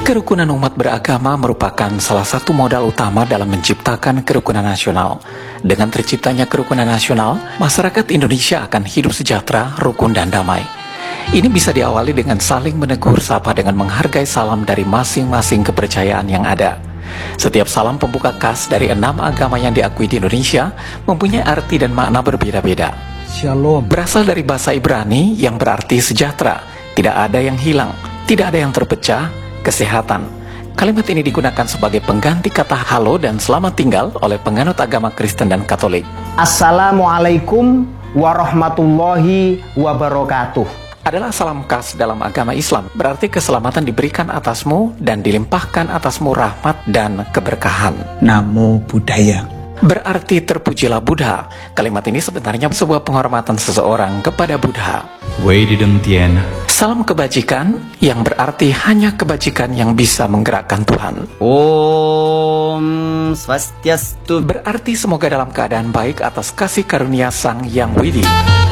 Kerukunan umat beragama merupakan salah satu modal utama dalam menciptakan kerukunan nasional. Dengan terciptanya kerukunan nasional, masyarakat Indonesia akan hidup sejahtera, rukun, dan damai. Ini bisa diawali dengan saling menegur sapa dengan menghargai salam dari masing-masing kepercayaan yang ada. Setiap salam pembuka khas dari 6 agama yang diakui di Indonesia mempunyai arti dan makna berbeda-beda. Shalom. Berasal dari bahasa Ibrani yang berarti sejahtera, tidak ada yang hilang, tidak ada yang terpecah, kesehatan. Kalimat ini digunakan sebagai pengganti kata halo dan selamat tinggal oleh penganut agama Kristen dan Katolik. Assalamualaikum warahmatullahi wabarakatuh Adalah salam khas dalam agama Islam, berarti keselamatan diberikan atasmu dan dilimpahkan atasmu rahmat dan keberkahan. Namo Buddhaya. Berarti terpujilah Buddha. Kalimat ini sebenarnya sebuah penghormatan seseorang kepada Buddha. Salam kebajikan yang berarti hanya kebajikan yang bisa menggerakkan Tuhan. Om Swastiastu. Berarti semoga dalam keadaan baik atas kasih karunia Sang Yang Widi.